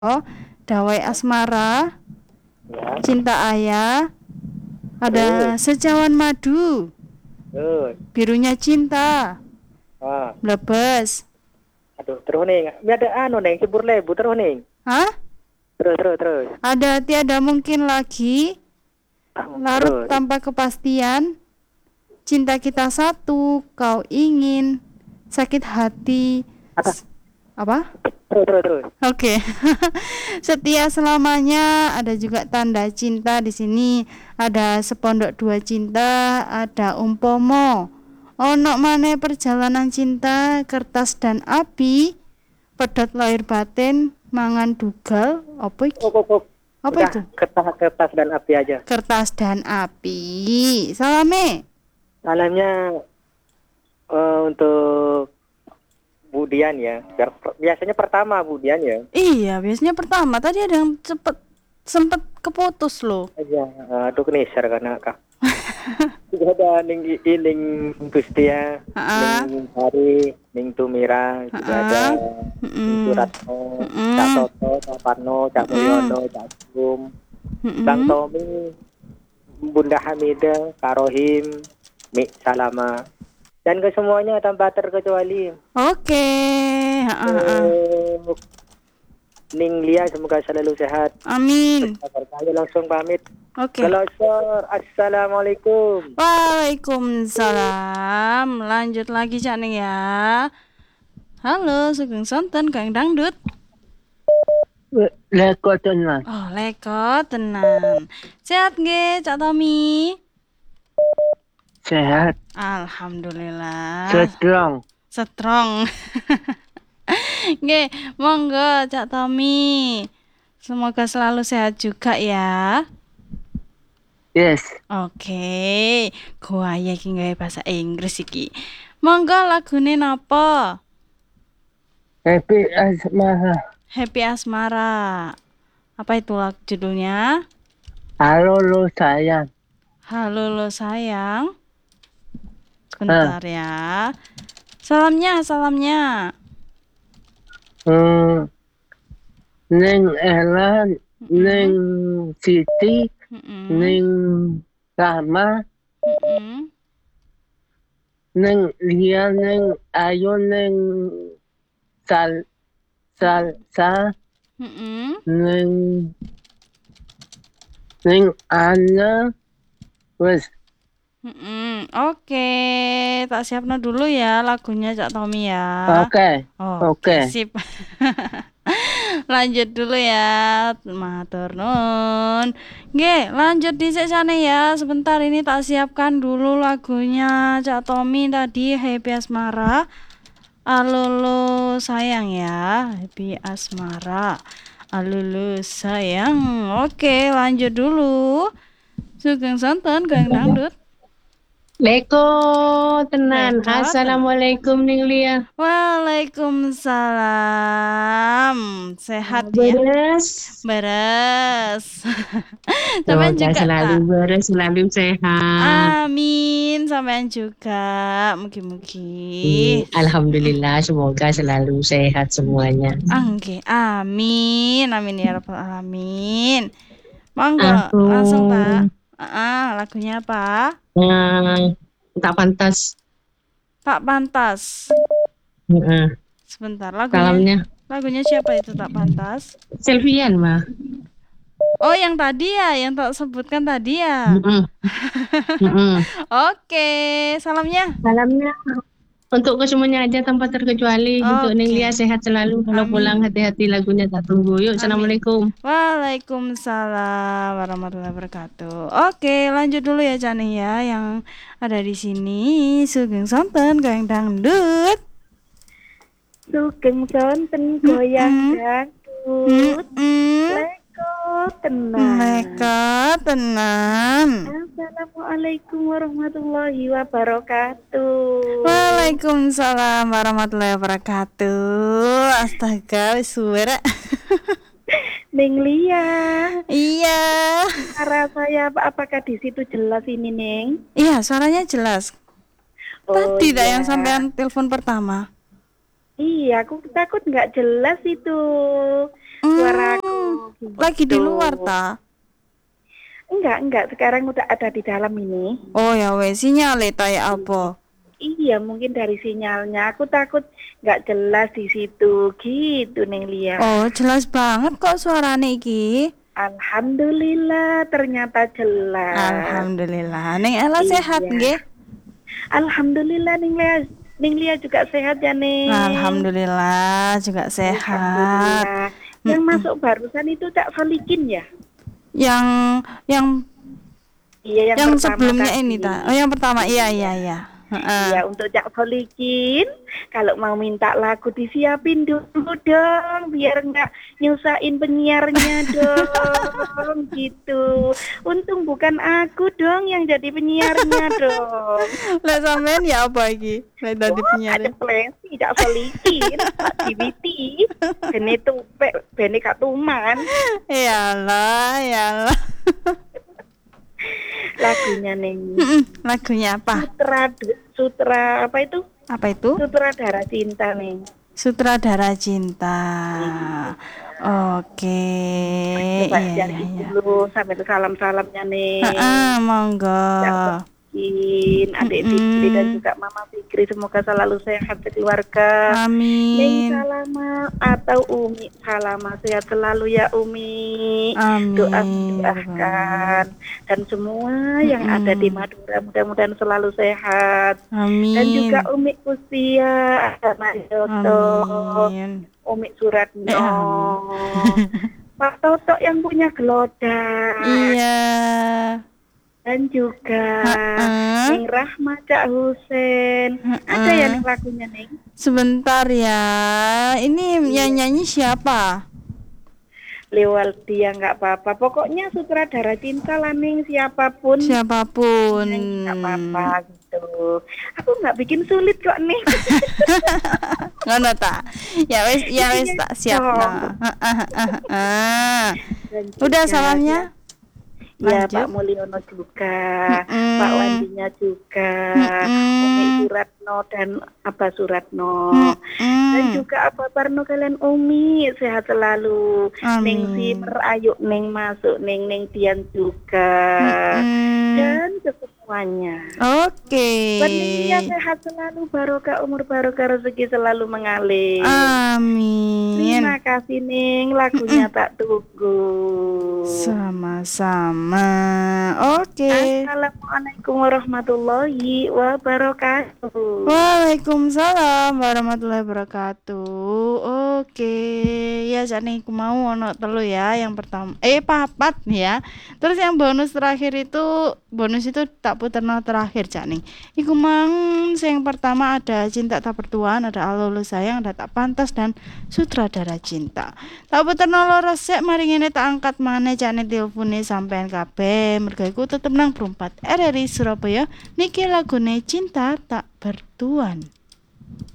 Dawai Asmara, Ya, Cinta Ayah, terus, ada Secawan Madu, terus, Birunya Cinta, ah, Blebes. aduh, terus nih, ini ada neng, cebur lebu terus nih, Hah? terus, Ada Tiada Mungkin Lagi, Larut terus, Tanpa Kepastian, Cinta Kita Satu, Kau Ingin, Sakit Hati. apa, Apa? terus, Oke. Setia Selamanya, ada juga Tanda Cinta di sini. Ada Sepondok Dua Cinta, ada Umpomo. Ono maneh Perjalanan Cinta, Kertas dan Api, Pedot Lahir Batin, Mangan Dugal. Apa iki? oh, Apa udah, itu? kertas dan api aja. Kertas dan Api. Salame. Salamnya untuk Budian ya, biasanya pertama Budian ya. Iya, biasanya pertama. Tadi ada yang sempet keputus loh. Aja, aduh kenisar karena kak. Juga ada ning iling Gustia, Heeh. ning Hari, ning Tumira, juga ada Heeh. ning Mm-mm. Suratno, Cak Mm-mm. Toto, Cak Parno, Cak Mm-mm. Mulyono, Cak Sum, Bang Mm-mm. Tommy, Bunda Hamida, Kak Rohim, Mik Salama, dan ke semuanya tanpa terkecuali. Oke. Heeh, heeh. Eh, Ning Lia semoga selalu sehat. Amin. Ayo langsung pamit. Oke. Gelosor, assalamualaikum. Waalaikumsalam. Lanjut lagi Cak Ning ya. Halo, Sugeng Sonten, Kang Dangdut. Leko tenan, Oh, leko tenan. Sehat nggih, Cak Tommy? sehat, Alhamdulillah. strong. Strong. Nggih, monggo Cak Tommy. Semoga selalu sehat juga ya. Yes, Oke, gua iki gawe bahasa Inggris iki. Monggo lagune napa? happy asmara. Happy Asmara. Apa itu lagu judulnya? Halo lo sayang. Halo lo sayang. Bentar ya. Salamnya. Neng Ellen, neng Mm-mm. Siti, Mm-mm. neng Rama, Mm-mm. neng Lia, neng Ayu, neng Salsa, Mm-mm. neng Ana, wes, Oke, tak siapno dulu ya lagunya Cak Tommy ya. oke, Oke, sip. Lanjut dulu ya, matur nuwun. Nggih, lanjut dhisik sane ya. Sebentar ini tak siapkan dulu lagunya Cak Tommy tadi Happy Asmara. Alulu sayang ya, Happy Asmara. Alulu sayang. Oke, lanjut dulu. Sugeng Sonten, Kang Dangdut. Leko tenan. Leko tenan. Assalamualaikum Ning Lia. Waalaikumsalam. Sehat ya? Beres. Sampean Semoga juga selalu tak? beres, selalu sehat. Amin. Sampean juga. Mugi-mugi. Alhamdulillah, semoga selalu sehat semuanya. Oke, amin. Amin ya rabbal alamin. Monggo, Aku langsung tak? Lagunya apa? tak pantas. Tak pantas. Sebentar, Salamnya lagunya siapa itu tak pantas? Selvian mah. Oh, yang tadi ya, yang tak sebutkan tadi ya. Oke, salamnya. Salamnya untuk kesemuanya aja tanpa terkecuali. Untuk Ning Lia sehat selalu. Kalau Amin. pulang hati-hati lagunya tak tunggu. Yuk, assalamualaikum. Waalaikumsalam warahmatullahi wabarakatuh. Oke, lanjut dulu ya Cani ya yang ada di sini. Sugeng Sonten, Kang Dangdut. Sugeng Sonten goyang dangdut. Leko tenan. Assalamualaikum warahmatullahi wabarakatuh. Waalaikumsalam warahmatullahi wabarakatuh. Astaga, wis suwe rek. Ning Lia. Iya. Suara saya apakah di situ jelas ini, Ning? Iya, suaranya jelas. Tadi tak yang sampean telepon pertama. Iya, aku takut nggak jelas itu. suaraku. Lagi di gitu. luar ta? Enggak, sekarang udah ada di dalam ini. Oh ya wes, sinyal ta ya apa? Iya, mungkin dari sinyalnya. Aku takut nggak jelas di situ, gitu Neng Lia. Oh, jelas banget kok suarane iki. Alhamdulillah, ternyata jelas. Alhamdulillah. Neng Ella sehat Iya. nggih? Alhamdulillah Neng Lia juga sehat ya Neng. Alhamdulillah juga sehat. Alhamdulillah. Yang masuk barusan itu Cak Solikin ya? Yang yang Iya, yang pertama sebelumnya tadi. ini ta. Oh, yang pertama. Iya. Heeh. Iya, untuk Cak Solikin, kalau mau minta lagu disiapin dulu dong, biar nggak nyusahin penyiarnya dong, gitu. Untung bukan aku dong yang jadi penyiarnya dong. Lah sampean ya apa iki? Lah dadi penyiar. Ada plesi Cak Solikin, Pak Dibiti, bene tupek, bene katuman. Iyalah. Lagunya Neng. Lagunya apa? Sutra apa itu? Apa itu? Sutradara cinta Neng. Sutradara cinta. Oke. Coba Iya. cari dulu sampai salam-salamnya Neng. Monggo. Adik Fikri dan juga Mama Fikri semoga selalu sehat sekeluarga. Neng Amin. Salama atau Umi Salama sehat selalu ya Umi. Amin. Doakan dan semua yang ada di Madura mudah-mudahan selalu sehat. Amin. Dan juga Umi Kustia, ada Mayoto, Amin. Umi Suratno, Amin. Pak Toto yang punya Geloda. Iya. Dan juga Ha-ha. Neng Rahma Cak Husen. Ada ya Neng lagunya Neng? Sebentar ya. Ini yang nyanyi siapa? Lewat dia nggak apa-apa. Pokoknya sutradara cinta lah Neng, siapapun. Siapapun. Nggak apa-apa gitu. Aku nggak bikin sulit kok Neng. Ngono ta. Ya wes tak siap nah. Dan Udah juga salamnya? Ya Lanjut. Pak Mulyono juga, Pak Wandinya juga, Umi Suratno dan Abah Suratno. Dan juga Abah Parno kalian Umi sehat selalu. Neng Simer ayo Neng masuk, Neng Dian juga. Dan semuanya. Oke. Penitia sehat selalu, barokah umur, barokah rezeki selalu mengalir. Amin. Terima kasih Neng, lagunya tak tunggu. Sama-sama. Oke. Assalamualaikum warahmatullahi wabarakatuh. Waalaikumsalam warahmatullahi wabarakatuh. Oke, ya jane aku mau ono telu ya. Yang pertama papat ya. Terus yang bonus terakhir itu tak puterno terakhir jane. Iku mang yang pertama ada Cinta Tak Bertuan, ada Alulu Sayang, ada Tak Pantas dan Sutradara Cinta. Tak puterno loro sek mari ngene tak angkat maneh jane telepone sampean kabeh. Mergo iku tetep nang 4 RRI Surabaya. Niki lagune Cinta Tak Bertuan.